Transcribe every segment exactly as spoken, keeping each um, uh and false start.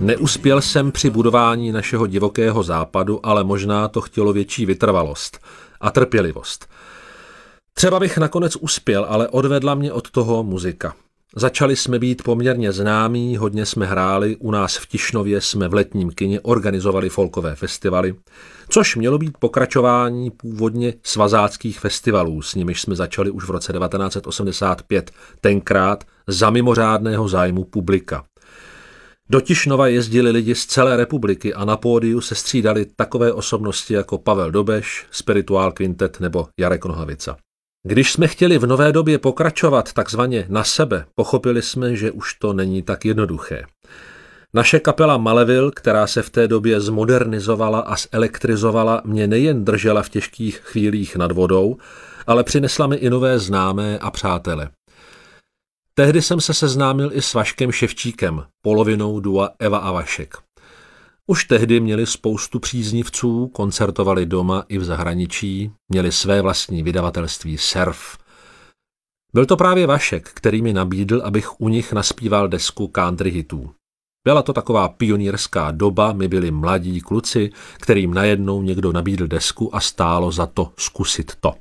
Neuspěl jsem při budování našeho divokého západu, ale možná to chtělo větší vytrvalost a trpělivost. Třeba bych nakonec uspěl, ale odvedla mě od toho muzika. Začali jsme být poměrně známí, hodně jsme hráli, u nás v Tišnově jsme v letním kině organizovali folkové festivaly, což mělo být pokračování původně svazáckých festivalů, s nimiž jsme začali už v roce devatenáct set osmdesát pět, tenkrát za mimořádného zájmu publika. Do Tišnova jezdili lidi z celé republiky a na pódiu se střídali takové osobnosti jako Pavel Dobeš, Spirituál Quintet nebo Jarek Nohavica. Když jsme chtěli v nové době pokračovat takzvaně na sebe, pochopili jsme, že už to není tak jednoduché. Naše kapela Malevil, která se v té době zmodernizovala a zelektrizovala, mě nejen držela v těžkých chvílích nad vodou, ale přinesla mi i nové známé a přátele. Tehdy jsem se seznámil i s Vaškem Ševčíkem, polovinou dua Eva a Vašek. Už tehdy měli spoustu příznivců, koncertovali doma i v zahraničí, měli své vlastní vydavatelství Surf. Byl to právě Vašek, který mi nabídl, abych u nich naspíval desku country hitů. Byla to taková pionýrská doba, my byli mladí kluci, kterým najednou někdo nabídl desku a stálo za to zkusit to.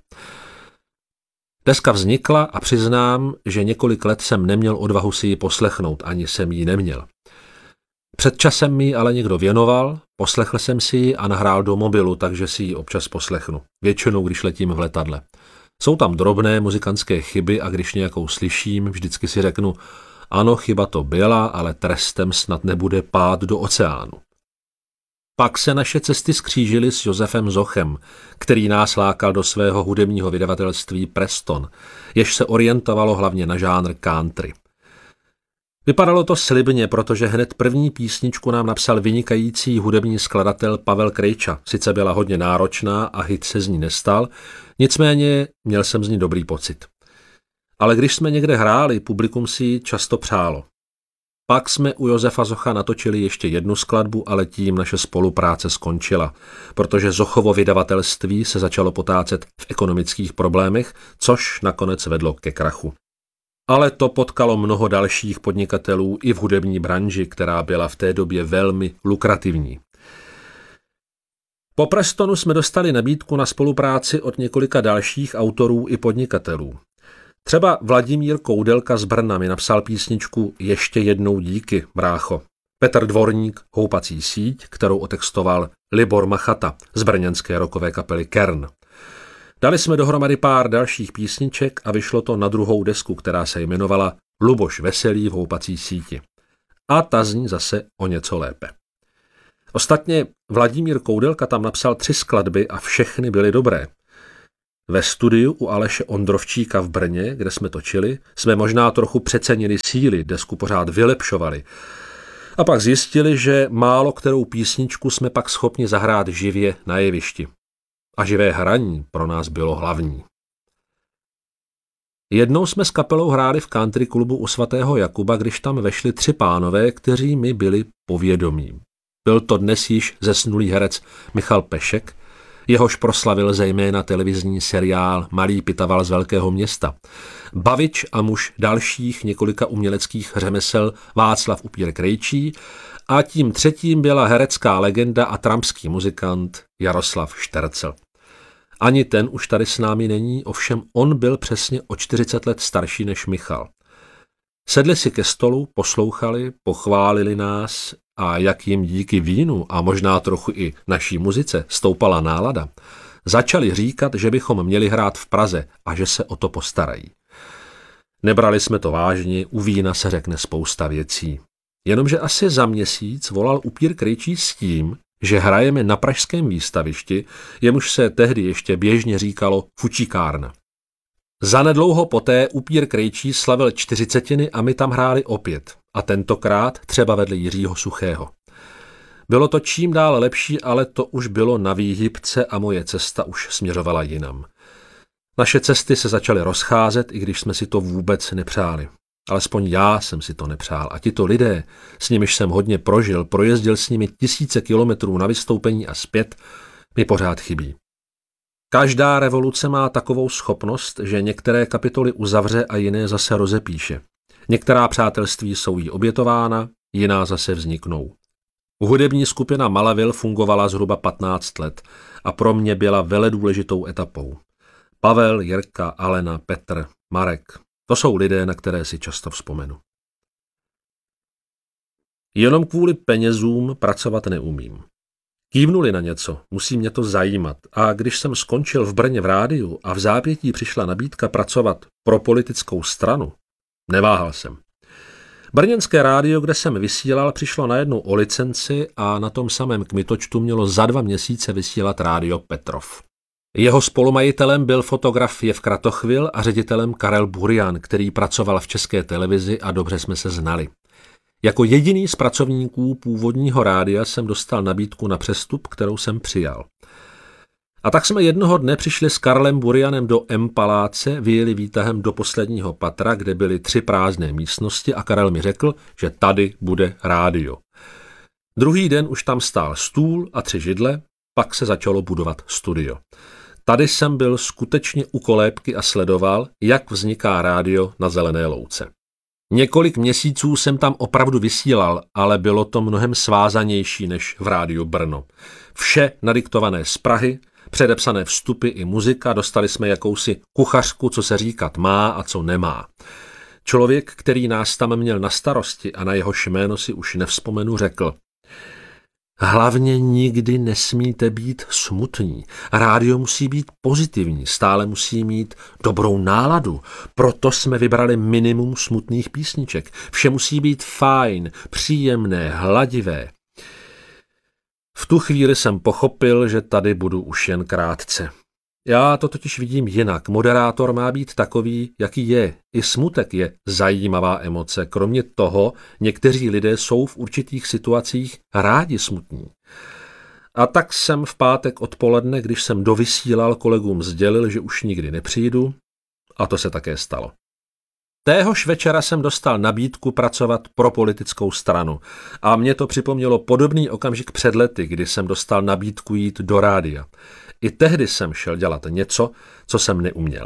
Deska vznikla a přiznám, že několik let jsem neměl odvahu si ji poslechnout, ani jsem ji neměl. Před časem mi ale někdo věnoval, poslechl jsem si ji a nahrál do mobilu, takže si ji občas poslechnu. Většinou, když letím v letadle. Jsou tam drobné muzikantské chyby a když nějakou slyším, vždycky si řeknu, ano, chyba to byla, ale trestem snad nebude pád do oceánu. Pak se naše cesty skřížily s Josefem Zochem, který nás lákal do svého hudebního vydavatelství Preston, jež se orientovalo hlavně na žánr country. Vypadalo to slibně, protože hned první písničku nám napsal vynikající hudební skladatel Pavel Krejča. Sice byla hodně náročná a hit se z ní nestal, nicméně měl jsem z ní dobrý pocit. Ale když jsme někde hráli, publikum si ji často přálo. Pak jsme u Josefa Zocha natočili ještě jednu skladbu, ale tím naše spolupráce skončila, protože Zochovo vydavatelství se začalo potácet v ekonomických problémech, což nakonec vedlo ke krachu. Ale to potkalo mnoho dalších podnikatelů i v hudební branži, která byla v té době velmi lukrativní. Po Prestonu jsme dostali nabídku na spolupráci od několika dalších autorů i podnikatelů. Třeba Vladimír Koudelka z Brna mi napsal písničku Ještě jednou díky, brácho. Petr Dvorník Houpací síť, kterou otextoval Libor Machata z brněnské rockové kapely Kern. Dali jsme dohromady pár dalších písniček a vyšlo to na druhou desku, která se jmenovala Luboš Veselý v Houpací síti. A ta zní zase o něco lépe. Ostatně Vladimír Koudelka tam napsal tři skladby a všechny byly dobré. Ve studiu u Aleše Ondrovčíka v Brně, kde jsme točili, jsme možná trochu přecenili síly, desku pořád vylepšovali. A pak zjistili, že málo kterou písničku jsme pak schopni zahrát živě na jevišti. A živé hraní pro nás bylo hlavní. Jednou jsme s kapelou hráli v country klubu u svatého Jakuba, když tam vešli tři pánové, kteří mi byli povědomí. Byl to dnes již zesnulý herec Michal Pešek, jehož proslavil zejména televizní seriál Malý pitaval z velkého města. Bavič a muž dalších několika uměleckých řemesel Václav Upír Krejčí a tím třetím byla herecká legenda a trampský muzikant Jaroslav Štercel. Ani ten už tady s námi není, ovšem on byl přesně o čtyřicet let starší než Michal. Sedli si ke stolu, poslouchali, pochválili nás a jak jim díky vínu a možná trochu i naší muzice stoupala nálada, začali říkat, že bychom měli hrát v Praze a že se o to postarají. Nebrali jsme to vážně, u vína se řekne spousta věcí. Jenomže asi za měsíc volal Upír Krejčí s tím, že hrajeme na pražském výstavišti, jemuž se tehdy ještě běžně říkalo Fučíkárna. Zanedlouho poté Upír Krejčí slavil čtyřicetiny a my tam hráli opět, a tentokrát třeba vedle Jiřího Suchého. Bylo to čím dál lepší, ale to už bylo na výhybce a moje cesta už směřovala jinam. Naše cesty se začaly rozcházet, i když jsme si to vůbec nepřáli. Alespoň já jsem si to nepřál a tito lidé, s nimiž jsem hodně prožil, projezdil s nimi tisíce kilometrů na vystoupení a zpět, mi pořád chybí. Každá revoluce má takovou schopnost, že některé kapitoly uzavře a jiné zase rozepíše. Některá přátelství jsou jí obětována, jiná zase vzniknou. Hudební skupina Malavil fungovala zhruba patnáct let a pro mě byla veledůležitou etapou. Pavel, Jirka, Alena, Petr, Marek, to jsou lidé, na které si často vzpomenu. Jenom kvůli penězům pracovat neumím. Kývnuli na něco, musí mě to zajímat, a když jsem skončil v Brně v rádiu a v zápětí přišla nabídka pracovat pro politickou stranu, neváhal jsem. Brněnské rádio, kde jsem vysílal, přišlo najednou o licenci a na tom samém kmitočtu mělo za dva měsíce vysílat rádio Petrov. Jeho spolumajitelem byl fotograf Jev Kratochvil a ředitelem Karel Burian, který pracoval v České televizi a dobře jsme se znali. Jako jediný z pracovníků původního rádia jsem dostal nabídku na přestup, kterou jsem přijal. A tak jsme jednoho dne přišli s Karlem Burianem do M paláce, vyjeli výtahem do posledního patra, kde byly tři prázdné místnosti a Karel mi řekl, že tady bude rádio. Druhý den už tam stál stůl a tři židle, pak se začalo budovat studio. Tady jsem byl skutečně u kolébky a sledoval, jak vzniká rádio na Zelené louce. Několik měsíců jsem tam opravdu vysílal, ale bylo to mnohem svázanější než v rádiu Brno. Vše nadiktované z Prahy, předepsané vstupy i muzika, dostali jsme jakousi kuchařku, co se říkat má a co nemá. Člověk, který nás tam měl na starosti a na jehož jméno si už nevzpomenu, řekl: hlavně nikdy nesmíte být smutní. Rádio musí být pozitivní, stále musí mít dobrou náladu. Proto jsme vybrali minimum smutných písniček. Vše musí být fajn, příjemné, hladivé. V tu chvíli jsem pochopil, že tady budu už jen krátce. Já to totiž vidím jinak. Moderátor má být takový, jaký je. I smutek je zajímavá emoce. Kromě toho, někteří lidé jsou v určitých situacích rádi smutní. A tak jsem v pátek odpoledne, když jsem dovysílal, kolegům sdělil, že už nikdy nepřijdu, a to se také stalo. Téhož večera jsem dostal nabídku pracovat pro politickou stranu a mě to připomnělo podobný okamžik před lety, kdy jsem dostal nabídku jít do rádia. I tehdy jsem šel dělat něco, co jsem neuměl.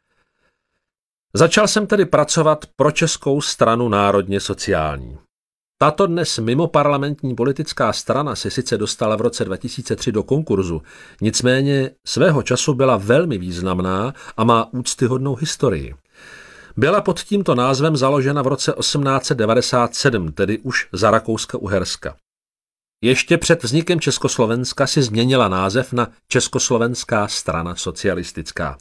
Začal jsem tedy pracovat pro Českou stranu národně sociální. Tato dnes mimoparlamentní politická strana se sice dostala v roce dva tisíce tři do konkurzu, nicméně svého času byla velmi významná a má úctyhodnou historii. Byla pod tímto názvem založena v roce osmnáct set devadesát sedm, tedy už za Rakouska-Uherska. Ještě před vznikem Československa si změnila název na Československá strana socialistická.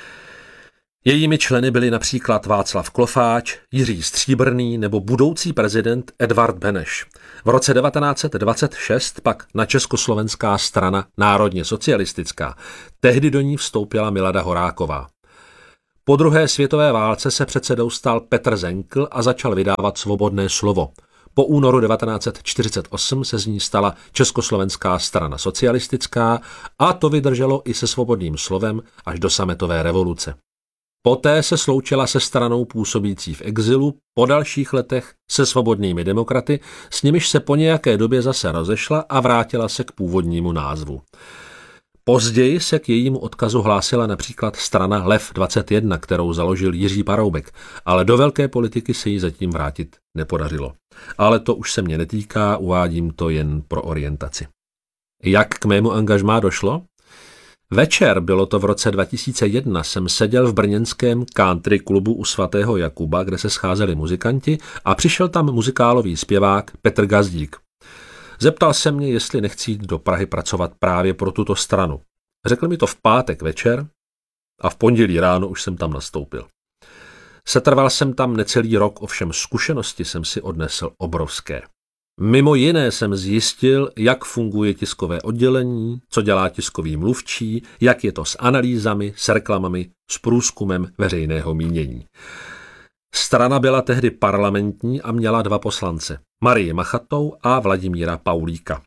Jejími členy byli například Václav Klofáč, Jiří Stříbrný nebo budoucí prezident Edvard Beneš. V roce devatenáct set dvacet šest pak na Československá strana národně socialistická. Tehdy do ní vstoupila Milada Horáková. Po druhé světové válce se předsedou stal Petr Zenkl a začal vydávat Svobodné slovo. Po únoru devatenáct set čtyřicet osm se z ní stala Československá strana socialistická a to vydrželo i se Svobodným slovem až do sametové revoluce. Poté se sloučila se stranou působící v exilu, po dalších letech se Svobodnými demokraty, s nimiž se po nějaké době zase rozešla a vrátila se k původnímu názvu. Později se k jejímu odkazu hlásila například strana Lev dvacet jedna, kterou založil Jiří Paroubek, ale do velké politiky se jí zatím vrátit nepodařilo. Ale to už se mě netýká, uvádím to jen pro orientaci. Jak k mému angažmá došlo? Večer, bylo to v roce dva tisíce jedna, jsem seděl v brněnském country klubu u svatého Jakuba, kde se scházeli muzikanti a přišel tam muzikálový zpěvák Petr Gazdík. Zeptal se mě, jestli nechci jít do Prahy pracovat právě pro tuto stranu. Řekl mi to v pátek večer a v pondělí ráno už jsem tam nastoupil. Setrval jsem tam necelý rok, ovšem zkušenosti jsem si odnesl obrovské. Mimo jiné jsem zjistil, jak funguje tiskové oddělení, co dělá tiskový mluvčí, jak je to s analýzami, s reklamami, s průzkumem veřejného mínění. Strana byla tehdy parlamentní a měla dva poslance, Marii Machatou a Vladimíra Paulíka.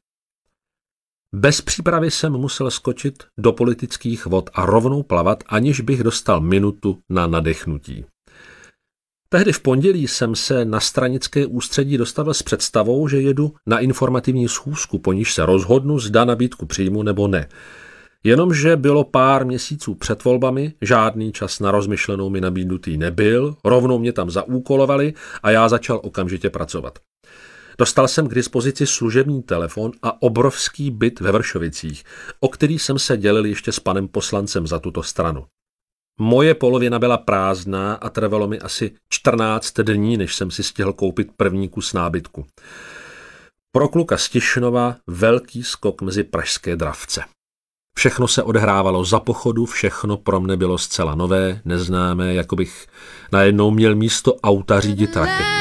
Bez přípravy jsem musel skočit do politických vod a rovnou plavat, aniž bych dostal minutu na nadechnutí. Tehdy v pondělí jsem se na stranické ústředí dostavil s představou, že jedu na informativní schůzku, po níž se rozhodnu, zda nabídku přijmu nebo ne. Jenomže bylo pár měsíců před volbami, žádný čas na rozmyšlenou mi nabídnutý nebyl, rovnou mě tam zaúkolovali a já začal okamžitě pracovat. Dostal jsem k dispozici služební telefon a obrovský byt ve Vršovicích, o který jsem se dělil ještě s panem poslancem za tuto stranu. Moje polovina byla prázdná a trvalo mi asi čtrnáct dní, než jsem si stihl koupit první kus nábytku. Pro kluka z Tišnova velký skok mezi pražské dravce. Všechno se odhrávalo za pochodu, všechno pro mne bylo zcela nové, neznámé, jako bych najednou měl místo auta řídit raketu.